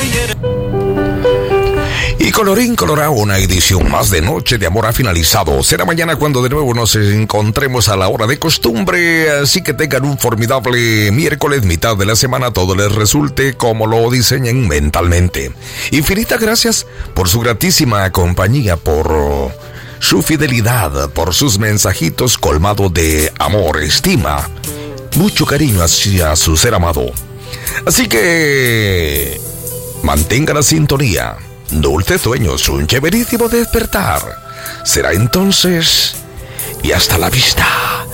Y colorín colorado, una edición más de Noche de Amor ha finalizado. Será mañana cuando de nuevo nos encontremos a la hora de costumbre. Así que tengan un formidable miércoles, mitad de la semana. Todo les resulte como lo diseñen mentalmente. Infinitas gracias por su gratísima compañía, por su fidelidad, por sus mensajitos colmados de amor, estima, mucho cariño hacia su ser amado. Así que mantenga la sintonía. Dulces sueños, un chéverísimo despertar. Será entonces y hasta la vista,